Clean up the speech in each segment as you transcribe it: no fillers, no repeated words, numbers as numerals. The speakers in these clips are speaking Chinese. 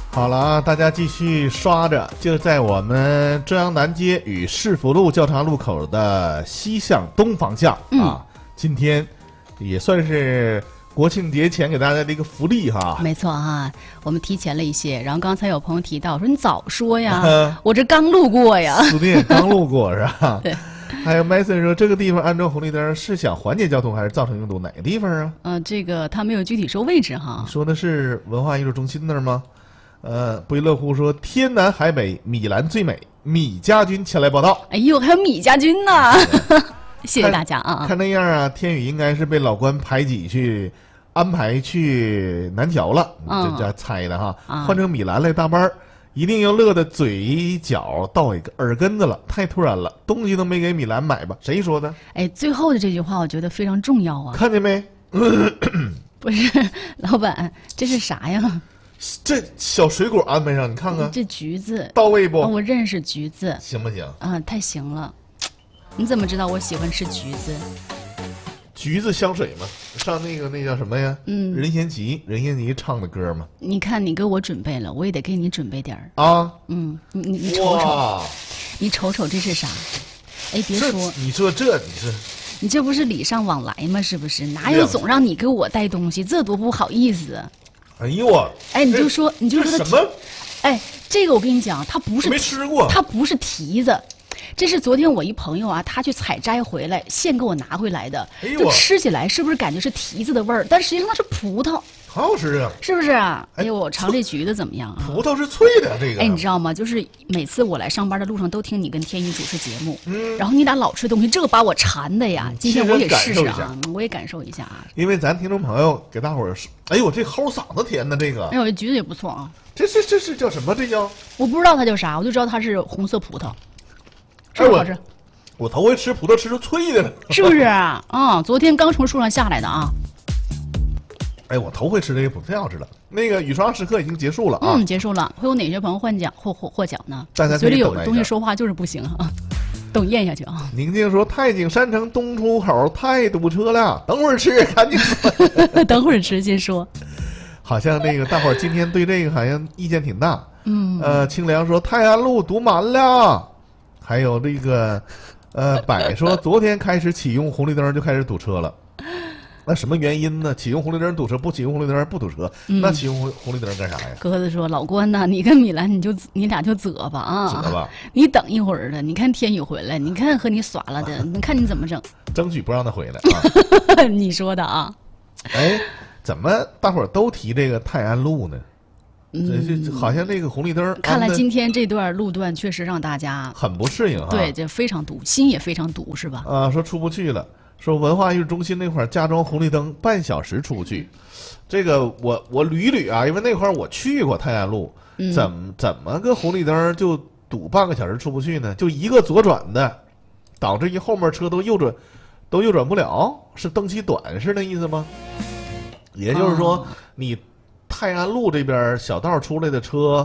好了啊，大家继续刷着，就在我们浙阳南街与市府路交叉路口的西向东方向啊。今天也算是国庆节前给大家的一个福利哈。 没错哈，我们提前了一些。然后刚才有朋友提到说你早说呀，我这刚路过呀。 4点刚路过是吧？ 对。 还有 Mason 说这个地方安装红绿灯是想缓解交通还是造成拥堵？哪个地方啊？ 这个他没有具体说位置哈。 你说的是文化艺术中心那儿吗？不亦乐乎说天南海北米兰最美，米家军前来报道。 哎呦，还有米家军呢！谢谢大家啊！ 看那样啊，天宇应该是被老关排挤去安排去南桥了，这猜的哈。换成米兰来大班，一定要乐得嘴角到耳根子了，太突然了，东西都没给米兰买吧？谁说的？ 哎，最后的这句话我觉得非常重要啊！ 看见没？ 不是，老板，这是啥呀？ 这小水果安排上，你看看， 这橘子到位不？ 我认识橘子， 行不行？ 太行了！你怎么知道我喜欢吃橘子？ 橘子香水嘛，上那叫什么呀？任贤齐唱的歌嘛。 你看你给我准备了，我也得给你准备点儿啊。 你瞅瞅，你瞅瞅这是啥？哎，别说， 你说这你这不是礼尚往来吗？是不是？哪有总让你给我带东西，这多不好意思。 哎呦我！ 哎，你就说它什么？ 哎，这个我跟你讲，它不是没吃过， 它不是提子，这是昨天我一朋友啊，他去采摘回来，现给我拿回来的。 哎呦， 就吃起来是不是感觉是提子的味儿？但实际上它是葡萄， 好好吃啊！ 是不是啊？哎呦，我尝这橘子怎么样啊？ 葡萄是脆的，这个。 哎，你知道吗？就是每次我来上班的路上都听你跟天宇主持节目，然后你俩老吃东西，这个把我馋的呀！今天我也试试啊，我也感受一下啊。 因为咱听众朋友给大伙儿，哎呦，这齁嗓子甜的这个。 哎呦，这橘子也不错啊。 这是叫什么？这叫？ 我不知道它叫啥，我就知道它是红色葡萄，是不是好吃？ 我头回吃葡萄吃出脆的了， 是不是啊？昨天刚从树上下来的啊。 哎，我头回吃这个葡萄太好吃了。那个雨刷时刻已经结束了啊， 结束了。会有哪些朋友获奖呢？ 大家嘴里有东西说话就是不行啊，等咽下去啊。 宁静说太景山城东出口太堵车了，等会儿吃，赶紧说。 等会儿吃，先说。 好像那个大伙儿今天对这个好像意见挺大。清凉说泰安路堵满了，还有这个柏说昨天开始启用红绿灯就开始堵车了。那什么原因呢？启用红绿灯堵车，不启用红绿灯不堵车，那启用红绿灯干啥呀？ 鸽子说：“老关呐，你跟米兰你俩就择吧啊， 择吧。 你等一会儿的，你看天宇回来，你看和你耍了的，你看你怎么整？ 争取不让他回来啊！你说的啊？ 哎，怎么大伙儿都提这个泰安路呢？这好像这个红绿灯。 看来今天这段路段确实让大家很不适应哈。 对，这非常堵，心也非常堵，是吧？ 说出不去了。”说文化艺术中心那块加装红绿灯，半小时出不去。这个我捋啊，因为那块我去过泰安路，怎么个红绿灯就堵半个小时出不去呢？就一个左转的，导致后面车都右转不了，是灯期短是那意思吗？也就是说，你泰安路这边小道出来的车，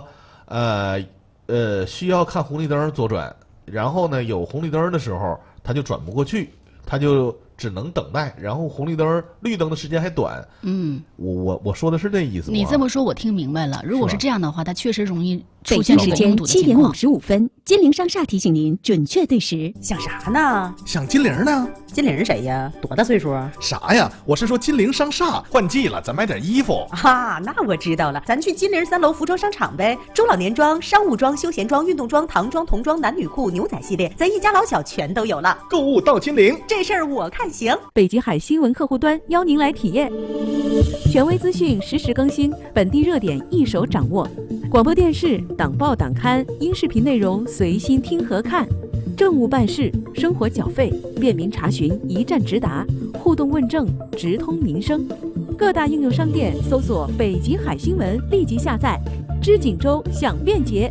需要看红绿灯左转，然后呢有红绿灯的时候，它就转不过去，它就只能等待，然后红绿灯绿灯的时间还短。我说的是这意思吗？ 你这么说我听明白了。如果是这样的话，它确实容易北京时间7点55分，金陵商厦提醒您准确对时。 想啥呢？ 想金陵呢？ 金陵是谁呀？多大岁数啊？ 啥呀？我是说金陵商厦换季了，咱买点衣服啊。那我知道了，咱去金陵3楼服装商场呗。中老年装、商务装、休闲装、运动装、唐装、童装、男女裤、牛仔系列，咱一家老小全都有了。 购物到金陵， 这事儿我看行。 北极海新闻客户端邀您来体验，权威资讯实时更新，本地热点一手掌握。广播电视、党报党刊、音视频内容随心听和看，政务办事、生活缴费便民查询一站直达，互动问政直通民生。各大应用商店搜索北极海新闻，立即下载。知锦州享便捷。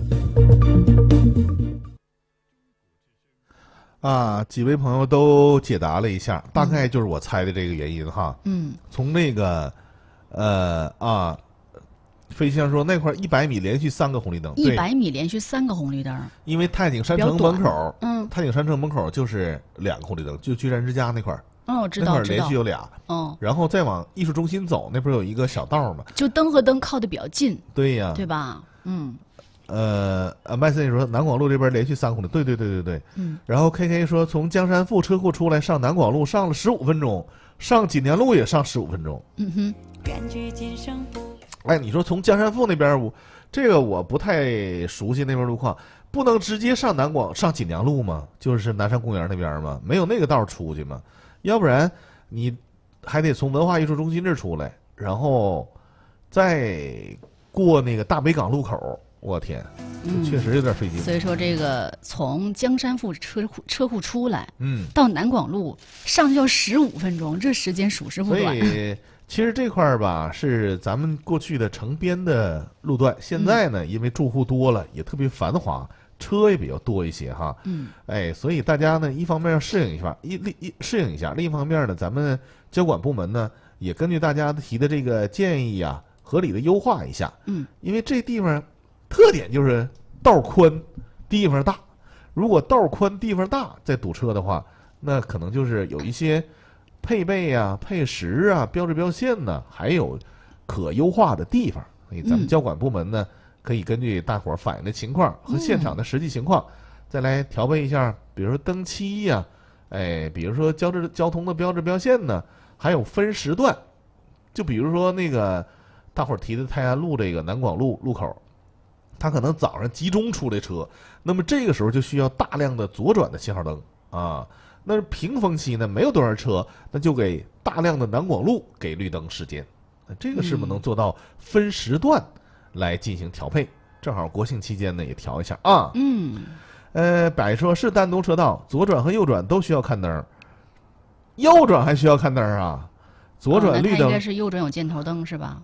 几位朋友都解答了一下，大概就是我猜的这个原因哈。从那个飞象说那块100米连续3个红绿灯 ，100米连续3个红绿灯， 因为太景山城门口，太景山城门口就是2个红绿灯，就居然之家那块儿。 我知道， 那块儿连续有俩。然后再往艺术中心走，那不是有一个小道吗？ 就灯和灯靠得比较近。 对呀， 对吧？ 麦森说南广路这边连续3公里，对。然后 KK 说从江山富车库出来上南广路上了15分钟，上锦年路也上15分钟。哎，你说从江山富那边，这个我不太熟悉那边路况，不能直接上上锦江路吗？就是南山公园那边吗？没有那个道出去吗？要不然你还得从文化艺术中心这儿出来，然后再过那个大北港路口。我天，确实有点费劲。 所以说，这个从江山富车库出来，到南广路上去要15分钟，这时间属实不短。 所以其实这块儿吧，是咱们过去的城边的路段，现在呢，因为住户多了，也特别繁华，车也比较多一些哈。所以大家呢，一方面要适应一下，适应一下，另一方面呢，咱们交管部门呢，也根据大家提的这个建议啊，合理的优化一下。因为这地方特点就是道宽，地方大。如果道宽地方大，再堵车的话，那可能就是有一些配备啊、配时啊、标志标线呢，还有可优化的地方。所以咱们交管部门呢，可以根据大伙儿反映的情况和现场的实际情况，再来调配一下，比如说灯漆呀，比如说交通的标志标线呢，还有分时段。就比如说那个大伙儿提的泰安路这个南广路路口。它可能早上集中出来车，那么这个时候就需要大量的左转的信号灯啊。那平峰期呢，没有多少车，那就给大量的南广路给绿灯时间。那这个是不是能做到分时段来进行调配？正好国庆期间呢也调一下啊。百说是单独车道，左转和右转都需要看灯，右转还需要看灯啊？左转绿灯， 应该是右转有箭头灯是吧？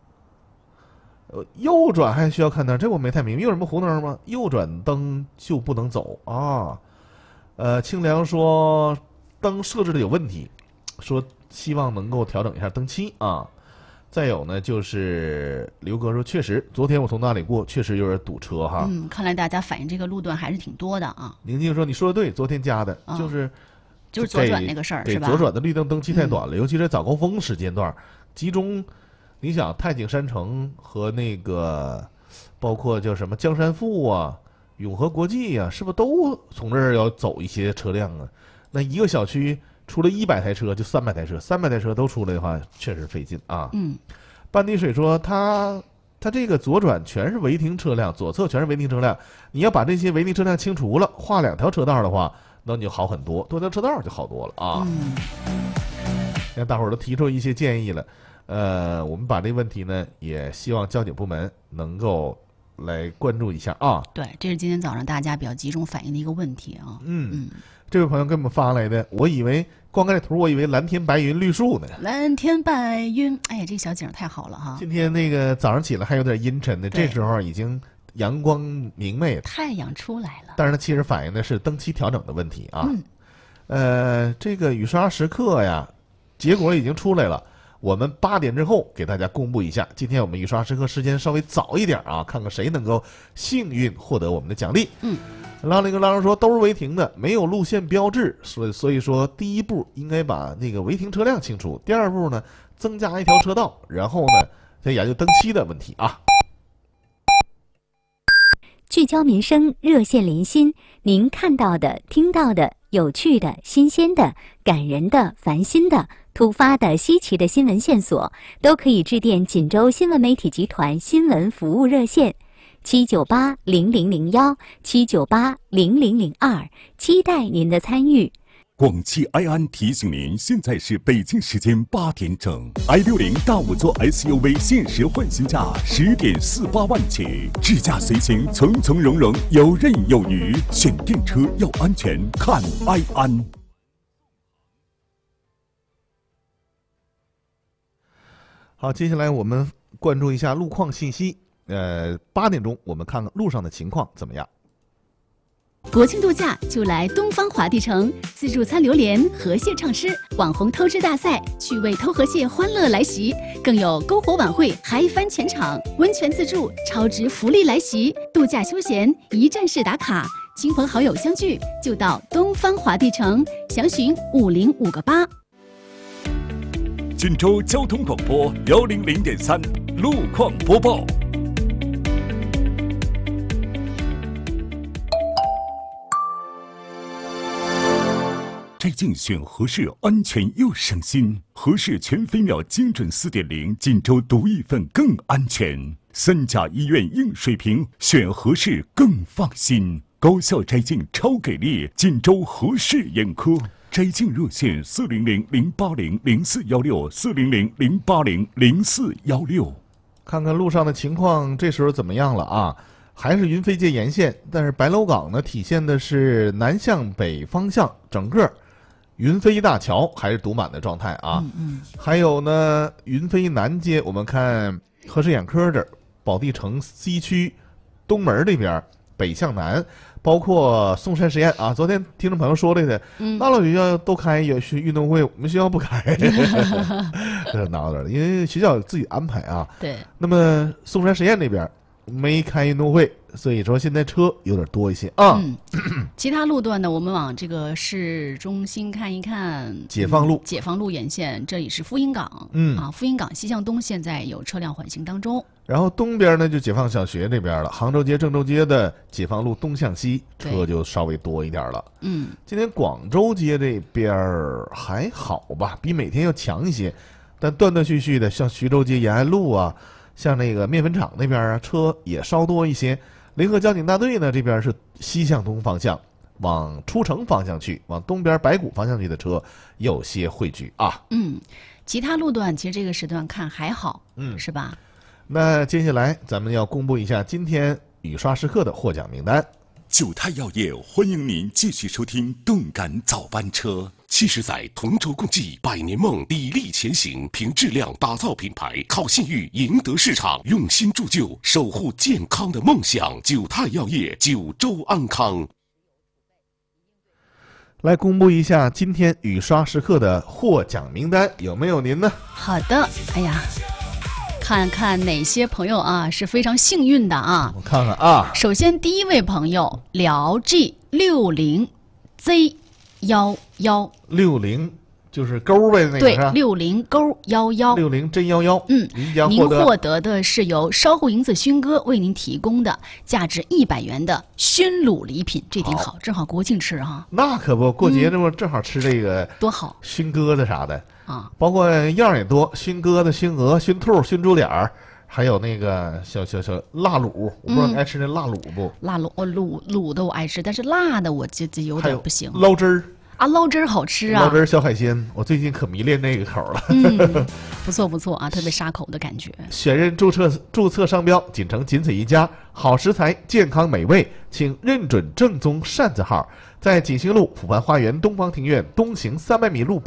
右转还需要看灯，这我没太明白，有什么红灯吗？右转灯就不能走啊？清凉说灯设置的有问题，说希望能够调整一下灯漆啊。再有呢，就是刘哥说，确实昨天我从那里过，确实有点堵车哈。 看来大家反映这个路段还是挺多的啊。 宁静说你说的对，昨天加的就是左转那个事儿是吧？ 左转的绿灯灯期太短了，尤其是早高峰时间段集中。你想太景山城和那个包括叫什么江山富啊、永和国际啊，是不是都从这儿要走一些车辆啊？那一个小区除了100台车就300台车，300台车都出来的话，确实费劲啊。半滴水说他这个左转全是违停车辆，左侧全是违停车辆，你要把这些违停车辆清除了，画2条车道的话，那你就好很多，多条车道就好多了啊。让大伙儿都提出一些建议了。我们把这个问题呢，也希望交警部门能够来关注一下啊。 对，这是今天早上大家比较集中反映的一个问题啊。 这位朋友给我们发来的，我以为光看这图，我以为蓝天白云绿树呢。 蓝天白云，哎呀，这小景太好了哈。 今天那个早上起来还有点阴沉的，这时候已经阳光明媚了， 太阳出来了。 但是它其实反映的是灯漆调整的问题啊。这个雨刷时刻呀，结果已经出来了。我们8点之后给大家公布一下，今天我们雨刷时刻时间稍微早一点啊，看看谁能够幸运获得我们的奖励。拉了一个拉说都是违停的，没有路线标志，所以说第一步应该把那个违停车辆清除，第二步呢增加1条车道，然后呢再研究灯漆的问题啊。 聚焦民生，热线连心，您看到的、听到的、有趣的、新鲜的、感人的、烦心的、突发的、稀奇的新闻线索，都可以致电锦州新闻媒体集团新闻服务热线7980001 7980002，期待您的参与。 广汽埃安提醒您，现在是北京时间8点整 ，i60 大5座 SUV 限时换新价10.48万起，智驾随行，从从容容，游刃有余。选电车要安全，看埃安。 好，接下来我们关注一下路况信息。8点钟我们看看路上的情况怎么样。 国庆度假就来东方华地城，自助餐榴莲、河蟹畅吃，网红偷吃大赛，趣味偷河蟹欢乐来袭，更有篝火晚会嗨翻全场，温泉自助超值福利来袭，度假休闲一站式打卡，亲朋好友相聚就到东方华地城，详询505个8。 锦州交通广播100.3路况播报。 摘镜选合适，安全又省心。合适全飞秒精准4.0，锦州独一份更安全。3甲医院硬水平，选合适更放心。高效摘镜超给力，锦州合适眼科。摘镜热线400-080-0416，400-080-0416。 看看路上的情况，这时候怎么样了啊？还是云飞界沿线，但是白楼港呢，体现的是南向北方向，整个云飞大桥还是堵满的状态啊。还有呢，云飞南街，我们看和氏眼科这儿，宝地城西区东门这边北向南，包括嵩山实验啊。昨天听众朋友说这个，那老学校都开也是运动会，我们学校不开，这闹着了，因为学校有自己安排啊。 对。 那么嵩山实验那边没开运动会，所以说现在车有点多一些啊。 其他路段呢，我们往这个市中心看一看。 解放路， 解放路沿线，这里是福音港。福音港西向东现在有车辆缓行当中。 然后东边呢就解放小学这边了，杭州街、郑州街的解放路东向西车就稍微多一点了。今天广州街这边还好吧，比每天要强一些，但断断续续的，像徐州街延安路啊，像那个面粉厂那边啊，车也稍多一些。联合交警大队呢这边是西向东方向，往出城方向去，往东边白谷方向去的车有些汇聚啊。 其他路段其实这个时段看还好，是吧？ 那接下来咱们要公布一下今天雨刷时刻的获奖名单。 九泰药业欢迎您继续收听动感早班车。70载同舟共济，100年梦砥砺前行，凭质量打造品牌，靠信誉赢得市场，用心铸就，守护健康的梦想。九泰药业，九州安康。 来公布一下今天雨刷时刻的获奖名单，有没有您呢？ 好的，哎呀，看看哪些朋友啊是非常幸运的啊！ 我看看啊， 首先第一位朋友辽 G60Z11，60 就是勾呗，那个对是吧 ，60勾11，60 真11。 您获得的是由烧后银子熏哥为您提供的价值100元的熏卤礼品，这挺好，正好国庆吃哈。 那可不，过节这不正好吃这个多好， 熏鸽子啥的啊， 包括样也多，熏鸽子、熏鹅、熏兔、熏猪脸儿，还有那个小辣卤，我不知道你爱吃那辣卤不？ 辣卤，卤的我爱吃，但是辣的我这有点不行。 捞汁儿。 啊，捞汁儿好吃啊！ 捞汁儿小海鲜，我最近可迷恋那个口了。 不错啊，特别沙口的感觉。 选任注册商标，锦城仅此一家。好食材，健康美味，请认准正宗扇子号，在锦兴路浦畔花园东方庭院东行300米路。